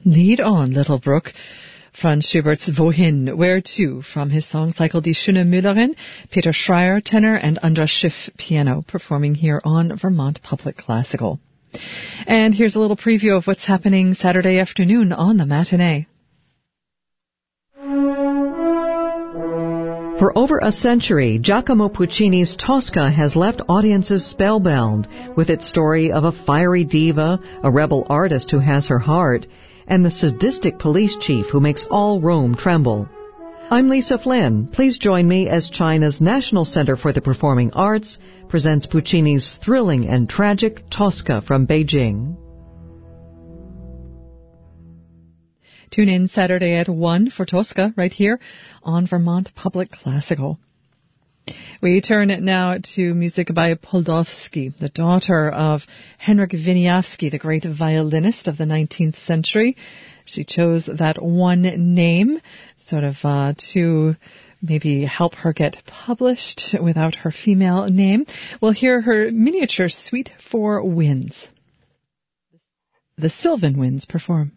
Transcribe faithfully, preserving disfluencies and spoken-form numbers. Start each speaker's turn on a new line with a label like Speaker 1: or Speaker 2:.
Speaker 1: Lead on, Little Brook. Franz Schubert's Wohin, Where to, from his song cycle Die Schöne Müllerin, Peter Schreier, tenor, and Andras Schiff, piano, performing here on Vermont Public Classical. And here's a little preview of what's happening Saturday afternoon on the matinee.
Speaker 2: For over a century, Giacomo Puccini's Tosca has left audiences spellbound with its story of a fiery diva, a rebel artist who has her heart, and the sadistic police chief who makes all Rome tremble. I'm Lisa Flynn. Please join me as China's National Center for the Performing Arts presents Puccini's thrilling and tragic Tosca from Beijing.
Speaker 1: Tune in Saturday at one for Tosca right here on Vermont Public Classical. We turn it now to music by Poldovsky, the daughter of Henryk Wieniawski, the great violinist of the nineteenth century. She chose that one name sort of uh, to maybe help her get published without her female name. We'll hear her miniature suite for winds. The Sylvan Winds perform.